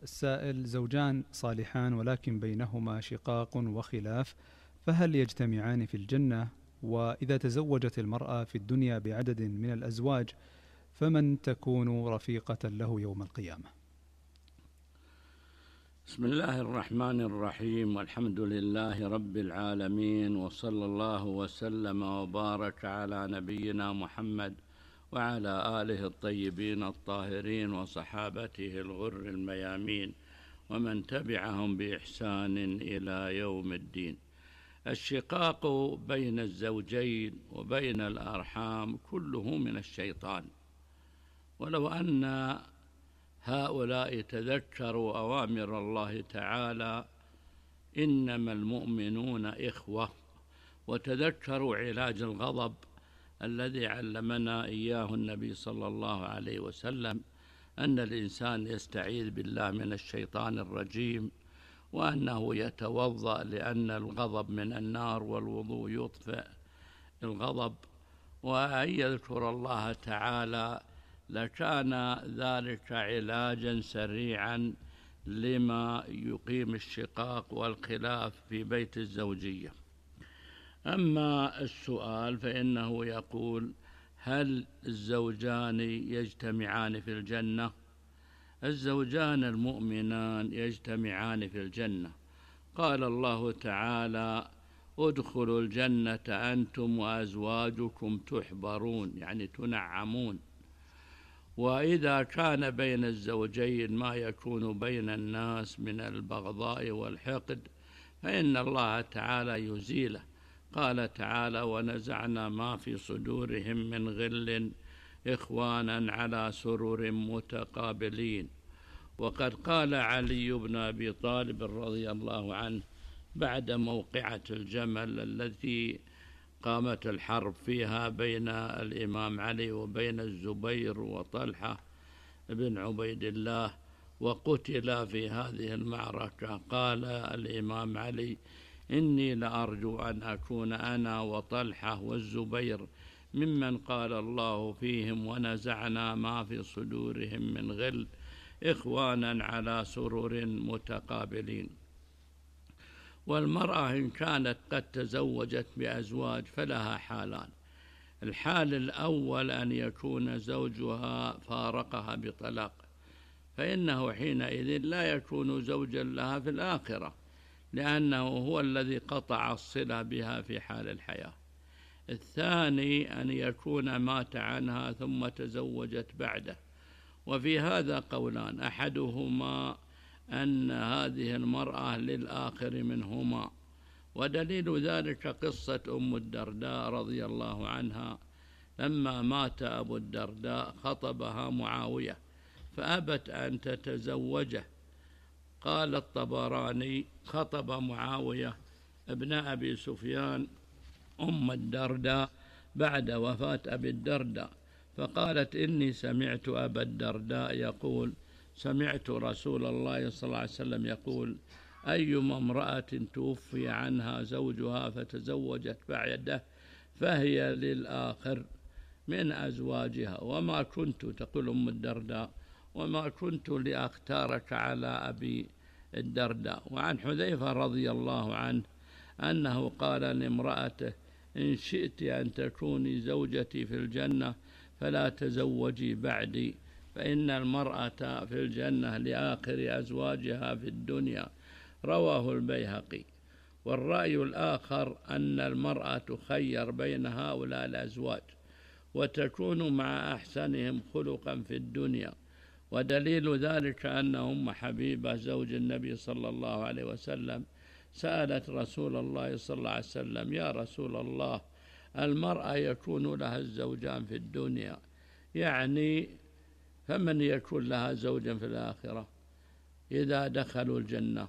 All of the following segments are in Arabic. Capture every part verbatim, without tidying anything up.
السائل: زوجان صالحان ولكن بينهما شقاق وخلاف، فهل يجتمعان في الجنة؟ وإذا تزوجت المرأة في الدنيا بعدد من الأزواج فمن تكون رفيقة له يوم القيامة؟ بسم الله الرحمن الرحيم، والحمد لله رب العالمين، وصلى الله وسلم وبارك على نبينا محمد وعلى آله الطيبين الطاهرين وصحابته الغر الميامين ومن تبعهم بإحسان إلى يوم الدين. الشقاق بين الزوجين وبين الأرحام كله من الشيطان، ولو أن هؤلاء تذكروا أوامر الله تعالى إنما المؤمنون إخوة، وتذكروا علاج الغضب الذي علمنا إياه النبي صلى الله عليه وسلم، أن الإنسان يستعيذ بالله من الشيطان الرجيم، وأنه يتوضأ لأن الغضب من النار والوضوء يطفئ الغضب، وأن يذكر الله تعالى، لكان ذلك علاجا سريعا لما يقيم الشقاق والخلاف في بيت الزوجية. أما السؤال فإنه يقول: هل الزوجان يجتمعان في الجنة؟ الزوجان المؤمنان يجتمعان في الجنة. قال الله تعالى: ادخلوا الجنة أنتم وأزواجكم تحبرون، يعني تنعمون. وإذا كان بين الزوجين ما يكون بين الناس من البغضاء والحقد فإن الله تعالى يزيله. قال تعالى: ونزعنا ما في صدورهم من غل إخوانا على سرر متقابلين. وقد قال علي بن أبي طالب رضي الله عنه بعد موقعة الجمل التي قامت الحرب فيها بين الإمام علي وبين الزبير وطلحة بن عبيد الله وقتل في هذه المعركة، قال الإمام علي: إني لأرجو أن أكون أنا وطلحة والزبير ممن قال الله فيهم: ونزعنا ما في صدورهم من غل إخوانا على سرر متقابلين. والمرأة إن كانت قد تزوجت بأزواج فلها حالان: الحال الأول أن يكون زوجها فارقها بطلاق، فإنه حينئذ لا يكون زوجا لها في الآخرة، لأنه هو الذي قطع الصلة بها في حال الحياة. الثاني أن يكون مات عنها ثم تزوجت بعده، وفي هذا قولان: أحدهما أن هذه المرأة للآخر منهما، ودليل ذلك قصة أم الدرداء رضي الله عنها لما مات أبو الدرداء خطبها معاوية فأبت أن تتزوجه. قال الطبراني: خطب معاوية ابن أبي سفيان أم الدرداء بعد وفاة أبي الدرداء، فقالت: إني سمعت أبا الدرداء يقول: سمعت رسول الله صلى الله عليه وسلم يقول: أيما امرأة توفي عنها زوجها فتزوجت بعده فهي للآخر من أزواجها، وما كنت، تقول أم الدرداء، وما كنت لأختارك على أبي الدرداء. وعن حذيفة رضي الله عنه أنه قال لامرأته: إن شئت أن تكوني زوجتي في الجنة فلا تزوجي بعدي، فإن المرأة في الجنة لآخر أزواجها في الدنيا. رواه البيهقي. والرأي الآخر أن المرأة تخير بين هؤلاء الأزواج وتكون مع أحسنهم خلقا في الدنيا، ودليل ذلك أن أم حبيبة زوج النبي صلى الله عليه وسلم سألت رسول الله صلى الله عليه وسلم: يا رسول الله، المرأة يكون لها الزوجان في الدنيا، يعني فمن يكون لها زوجا في الآخرة إذا دخلوا الجنة؟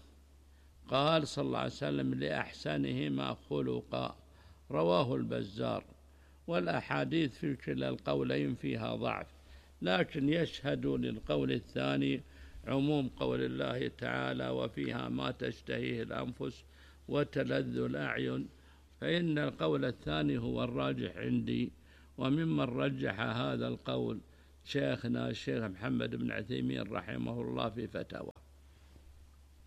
قال صلى الله عليه وسلم: لأحسنهما خلقا. رواه البزار. والأحاديث في كلا القولين فيها ضعف، لكن يشهد للقول الثاني عموم قول الله تعالى: وفيها ما تشتهيه الأنفس وتلذ الأعين، فإن القول الثاني هو الراجح عندي. وممن رجح هذا القول شيخنا الشيخ محمد بن عثيمين رحمه الله في فتاوى.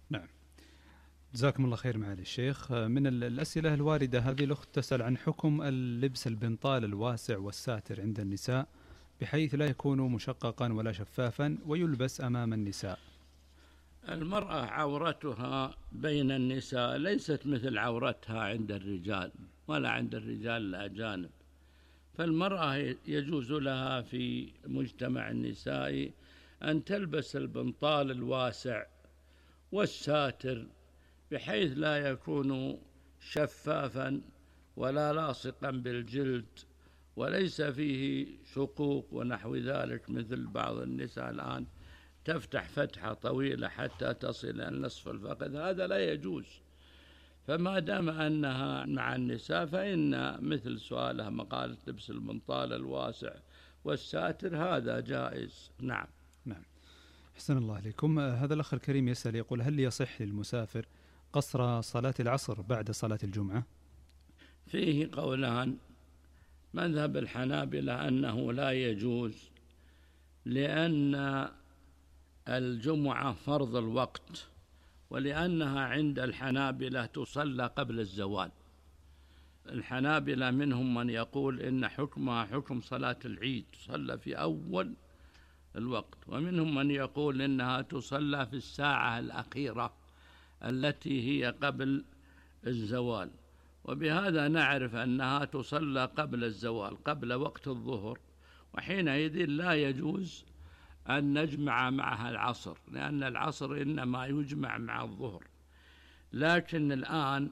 نعم، جزاكم الله خير معالي الشيخ. من الأسئلة الواردة هذه الأخت تسأل عن حكم اللبس البنطال الواسع والساتر عند النساء بحيث لا يكون مشققا ولا شفافا ويلبس أمام النساء. المرأة عورتها بين النساء ليست مثل عورتها عند الرجال ولا عند الرجال الأجانب، فالمرأة يجوز لها في مجتمع النساء أن تلبس البنطال الواسع والساتر بحيث لا يكون شفافا ولا لاصقا بالجلد وليس فيه شقوق ونحو ذلك مثل بعض النساء الآن تفتح فتحة طويلة حتى تصل إلى نصف الفخذ، هذا لا يجوز. فما دام أنها مع النساء فإن مثل سؤالها مقالة لبس البنطال الواسع والساتر هذا جائز. نعم. نعم، أحسن الله عليكم. هذا الأخ الكريم يسأل يقول: هل يصح للمسافر قصر صلاة العصر بعد صلاة الجمعة؟ فيه قولان. مذهب الحنابلة أنه لا يجوز، لأن الجمعة فرض الوقت، ولأنها عند الحنابلة تصلى قبل الزوال. الحنابلة منهم من يقول إن حكمها حكم صلاة العيد، تصلى في أول الوقت، ومنهم من يقول إنها تصلى في الساعة الأخيرة التي هي قبل الزوال، وبهذا نعرف أنها تصلى قبل الزوال قبل وقت الظهر، وحينئذ لا يجوز أن نجمع معها العصر، لأن العصر إنما يجمع مع الظهر. لكن الآن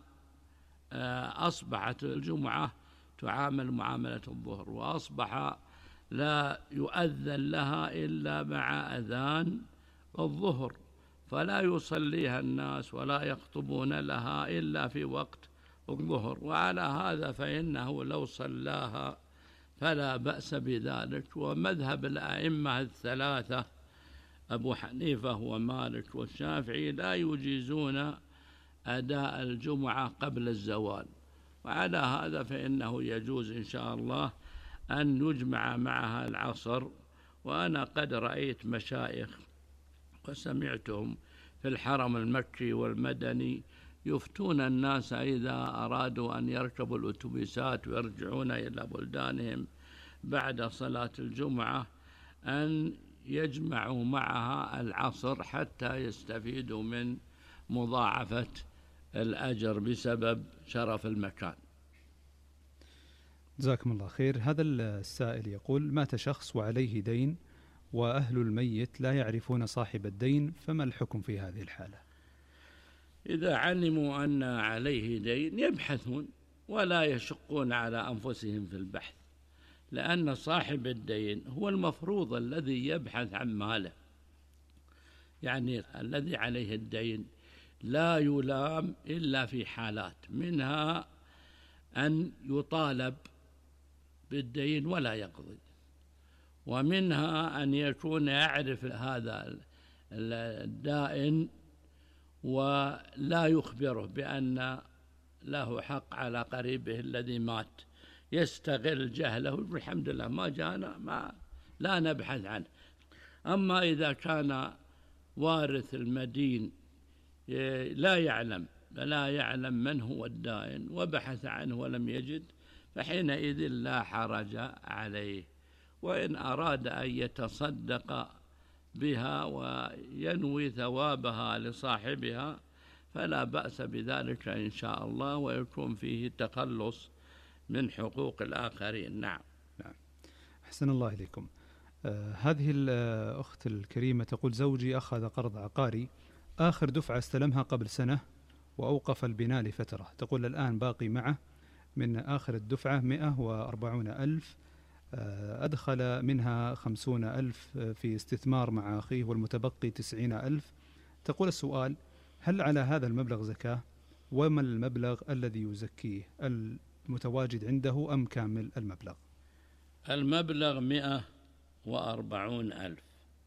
أصبحت الجمعة تعامل معاملة الظهر، وأصبح لا يؤذن لها إلا مع أذان الظهر، فلا يصليها الناس ولا يخطبون لها إلا في وقت الظهر، وعلى هذا فإنه لو صلاها فلا بأس بذلك. ومذهب الأئمة الثلاثة أبو حنيفة ومالك والشافعي لا يجيزون أداء الجمعة قبل الزوال، وعلى هذا فإنه يجوز إن شاء الله أن يجمع معها العصر. وأنا قد رأيت مشايخ وسمعتهم في الحرم المكي والمدني يفتون الناس إذا أرادوا أن يركبوا الأتوبيسات ويرجعون إلى بلدانهم بعد صلاة الجمعة أن يجمعوا معها العصر حتى يستفيدوا من مضاعفة الأجر بسبب شرف المكان. جزاكم الله خير. هذا السائل يقول: مات شخص وعليه دين وأهل الميت لا يعرفون صاحب الدين، فما الحكم في هذه الحالة؟ إذا علموا أن عليه دين يبحثون ولا يشقون على أنفسهم في البحث، لأن صاحب الدين هو المفروض الذي يبحث عن ماله، يعني الذي عليه الدين لا يلام إلا في حالات، منها أن يطالب بالدين ولا يقضي، ومنها أن يكون يعرف هذا الدائن ولا يخبره بأن له حق على قريبه الذي مات، يستغل جهله، الحمد لله ما جانا ما لا نبحث عنه. أما إذا كان وارث المدين لا يعلم لا يعلم من هو الدائن وبحث عنه ولم يجد، فحينئذ لا حرج عليه، وإن أراد أن يتصدق بها وينوي ثوابها لصاحبها فلا بأس بذلك إن شاء الله، ويكون فيه تخلص من حقوق الآخرين. نعم. نعم، أحسن الله إليكم. آه هذه الأخت الكريمة تقول: زوجي أخذ قرض عقاري، آخر دفعة استلمها قبل سنة وأوقف البناء لفترة. تقول الآن باقي معه من آخر الدفعة مئة وأربعون ألف، أدخل منها خمسون ألف في استثمار مع أخيه والمتبقي تسعين ألف. تقول: السؤال: هل على هذا المبلغ زكاة؟ وما المبلغ الذي يزكيه، المتواجد عنده أم كامل المبلغ؟ المبلغ مئة وأربعون ألف،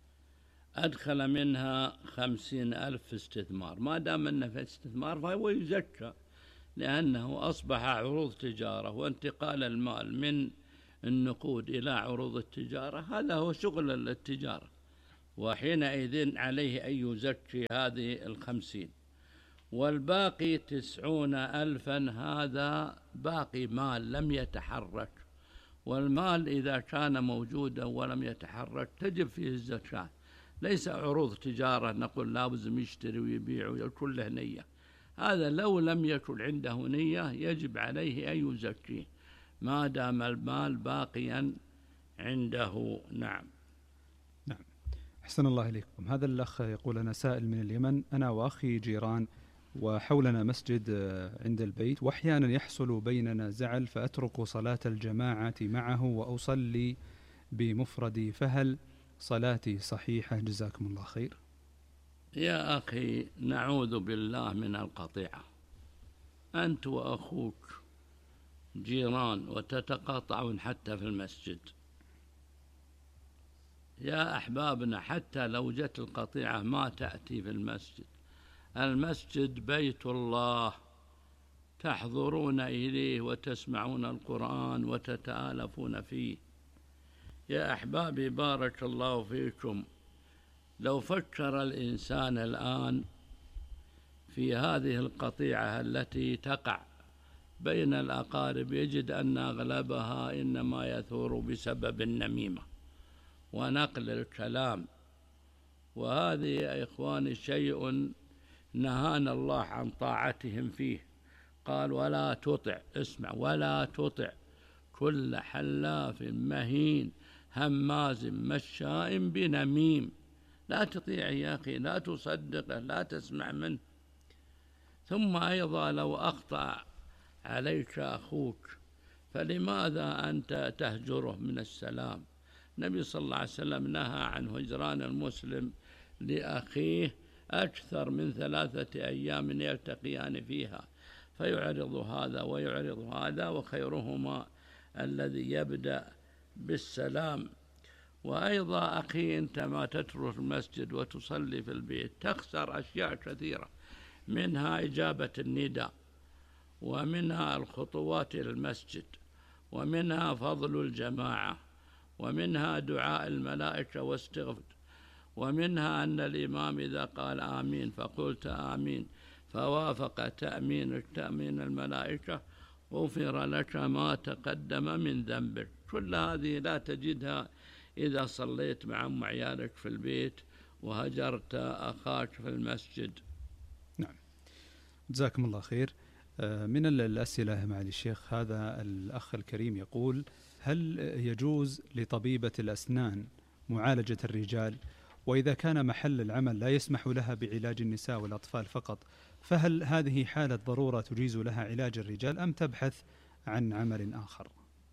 أدخل منها خمسين ألف في استثمار، ما دام أنه في استثمار فهو يزكى، لأنه أصبح عروض تجارة، وانتقال المال من النقود إلى عروض التجارة هذا هو شغل التجارة، وحينئذ عليه أن يزكي هذه الخمسين. والباقي تسعون ألفا هذا باقي مال لم يتحرك، والمال إذا كان موجودا ولم يتحرك تجب فيه الزكاة، ليس عروض تجارة نقول لازم يشتري ويبيع ويكون له نية، هذا لو لم يكن عنده نية يجب عليه أن يزكيه ما دام المال باقيا عنده. نعم. نعم، أحسن الله إليكم. هذا الأخ يقول: أنا سائل من اليمن، أنا وأخي جيران وحولنا مسجد عند البيت، وأحيانا يحصل بيننا زعل فأترك صلاة الجماعة معه وأصلي بمفردي، فهل صلاتي صحيحة؟ جزاكم الله خير. يا أخي نعوذ بالله من القطيعة، أنت وأخوك جيران وتتقاطعون حتى في المسجد. يا أحبابنا حتى لو جت القطيعة ما تأتي في المسجد، المسجد بيت الله تحضرون إليه وتسمعون القرآن وتتآلفون فيه. يا أحبابي بارك الله فيكم، لو فكر الإنسان الآن في هذه القطيعة التي تقع بين الأقارب يجد أن أغلبها إنما يثور بسبب النميمة ونقل الكلام، وهذه يا إخواني شيء نهانا الله عن طاعتهم فيه. قال: ولا تطع، اسمع، ولا تطع كل حلاف مهين هماز مشاء بنميم. لا تطيع يا أخي، لا تصدقه، لا تسمع منه. ثم أيضا لو أخطأ عليك أخوك فلماذا أنت تهجره من السلام؟ النبي صلى الله عليه وسلم نهى عن هجران المسلم لأخيه أكثر من ثلاثة أيام يلتقيان فيها، فيعرض هذا ويعرض هذا، وخيرهما الذي يبدأ بالسلام. وأيضا أخي أنت ما تترك المسجد وتصلي في البيت تخسر أشياء كثيرة، منها إجابة النداء، ومنها الخطوات إلى المسجد، ومنها فضل الجماعة، ومنها دعاء الملائكة واستغفر، ومنها أن الإمام إذا قال آمين فقلت آمين فوافق تأمينك تأمين الملائكة غفر لك ما تقدم من ذنبك. كل هذه لا تجدها إذا صليت مع أم عيالك في البيت وهجرت أخاك في المسجد. نعم، جزاكم الله خير. من الأسئلة معالي الشيخ، هذا الأخ الكريم يقول: هل يجوز لطبيبة الأسنان معالجة الرجال؟ وإذا كان محل العمل لا يسمح لها بعلاج النساء والأطفال فقط، فهل هذه حالة ضرورة تجيز لها علاج الرجال أم تبحث عن عمل آخر؟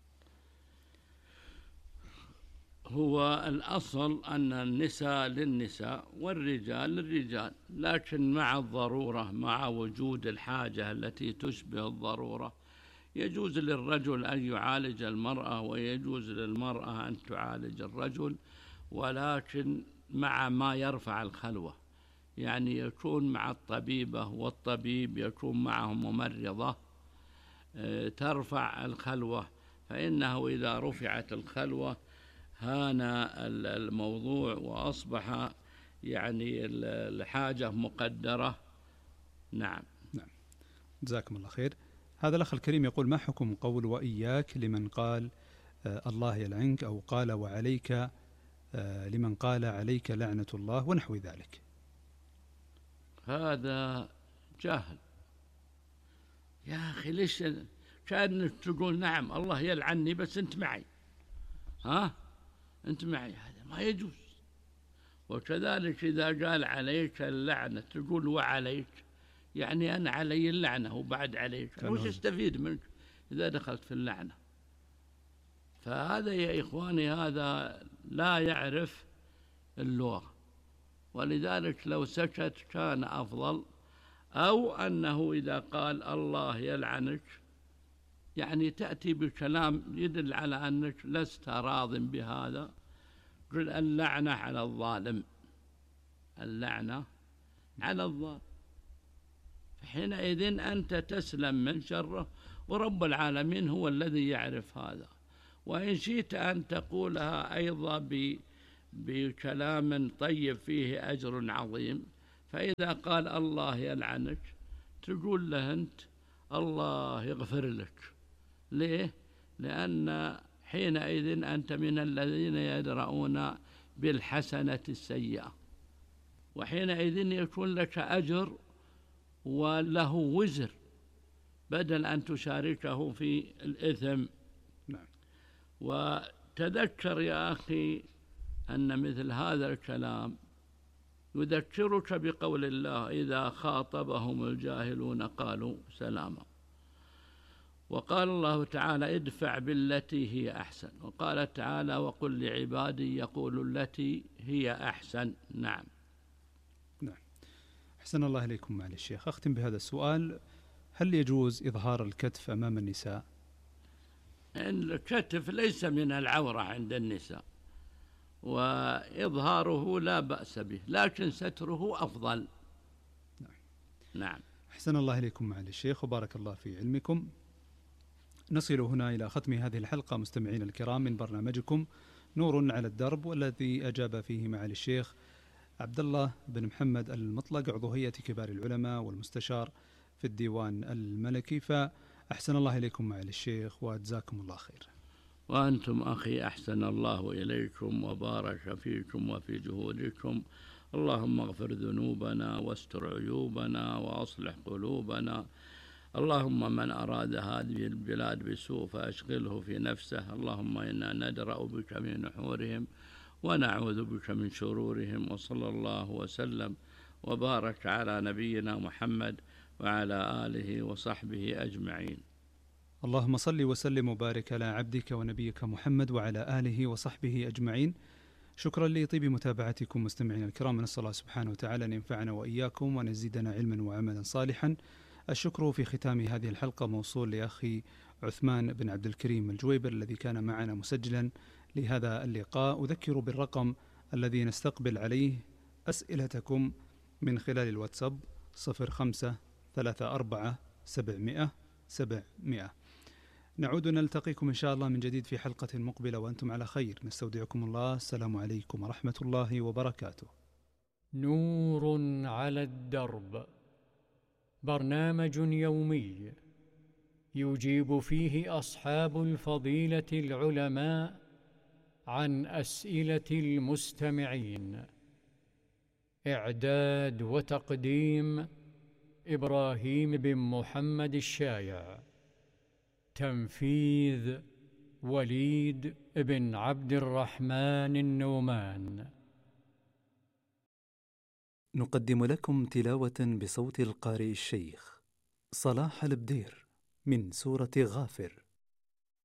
هو الأصل أن النساء للنساء والرجال للرجال، لكن مع الضرورة، مع وجود الحاجة التي تشبه الضرورة، يجوز للرجل أن يعالج المرأة ويجوز للمرأة أن تعالج الرجل، ولكن مع ما يرفع الخلوة، يعني يكون مع الطبيبة والطبيب يكون معه ممرضة ترفع الخلوة، فإنه إذا رفعت الخلوة هان الموضوع وأصبح يعني الحاجة مقدرة. نعم. نعم، جزاكم الله خير. هذا الأخ الكريم يقول: ما حكم قول وإياك لمن قال آه الله يلعنك، أو قال وعليك آه لمن قال عليك لعنة الله ونحو ذلك؟ هذا جاهل يا أخي. ليش كأنك تقول نعم الله يلعني بس أنت معي، ها أنت معي، هذا ما يجوز. وكذلك إذا قال عليك اللعنة تقول وعليك، يعني أنا علي اللعنة وبعد عليك، وش استفيد منك إذا دخلت في اللعنة؟ فهذا يا إخواني هذا لا يعرف اللغة، ولذلك لو سكت كان أفضل، أو أنه إذا قال الله يلعنك يعني تأتي بكلام يدل على أنك لست راض بهذا. قل اللعنة على الظالم، اللعنة على الظالم، حينئذ أنت تسلم من شره، ورب العالمين هو الذي يعرف هذا. وإن شئت أن تقولها أيضا بكلام طيب فيه أجر عظيم، فإذا قال الله يلعنك تقول له أنت الله يغفر لك. ليه؟ لأن حينئذ أنت من الذين يدرؤون بالحسنة السيئة، وحينئذ يكون لك أجر وله وزر بدل أن تشاركه في الإثم. نعم. وتذكر يا أخي أن مثل هذا الكلام يذكرك بقول الله: إذا خاطبهم الجاهلون قالوا سلاما. وقال الله تعالى: ادفع بالتي هي أحسن. وقال تعالى: وقل لعبادي يقولوا التي هي أحسن. نعم. نعم. أحسن الله إليكم معالي الشيخ. أختم بهذا السؤال: هل يجوز إظهار الكتف أمام النساء؟ الكتف ليس من العورة عند النساء، وإظهاره لا بأس به، لكن ستره أفضل. نعم. نعم. أحسن الله إليكم معالي الشيخ وبارك الله في علمكم. نصل هنا إلى ختم هذه الحلقة مستمعين الكرام من برنامجكم نور على الدرب، والذي أجاب فيه معالي الشيخ عبد الله بن محمد المطلق عضو هيئة كبار العلماء والمستشار في الديوان الملكي. فأحسن الله إليكم معالي الشيخ وجزاكم الله خير. وأنتم أخي أحسن الله إليكم وبارك فيكم وفي جهودكم. اللهم اغفر ذنوبنا واستر عيوبنا وأصلح قلوبنا. اللهم من أراد هذه البلاد بسوء فأشغله في نفسه. اللهم إنا ندرأ بك من نحورهم ونعوذ بك من شرورهم. وصلى الله وسلم وبارك على نبينا محمد وعلى آله وصحبه أجمعين. اللهم صل وسلم وبارك على عبدك ونبيك محمد وعلى آله وصحبه أجمعين. شكرا لطيب متابعتكم مستمعينا الكرام، نسأل الله سبحانه وتعالى أن ينفعنا وإياكم وأن يزيدنا علما وعملا صالحا. الشكر في ختام هذه الحلقة موصول لأخي عثمان بن عبد الكريم الجويبر الذي كان معنا مسجلا لهذا اللقاء. أذكر بالرقم الذي نستقبل عليه أسئلتكم من خلال الواتساب: صفر خمسة ثلاثة أربعة سبعمائة سبعمائة. نعود نلتقيكم إن شاء الله من جديد في حلقة مقبلة وأنتم على خير. نستودعكم الله. السلام عليكم ورحمة الله وبركاته. نور على الدرب، برنامج يومي يجيب فيه أصحاب الفضيلة العلماء عن أسئلة المستمعين. إعداد وتقديم إبراهيم بن محمد الشايع. تنفيذ وليد بن عبد الرحمن النومان. نقدم لكم تلاوة بصوت القارئ الشيخ صلاح البدير من سورة غافر.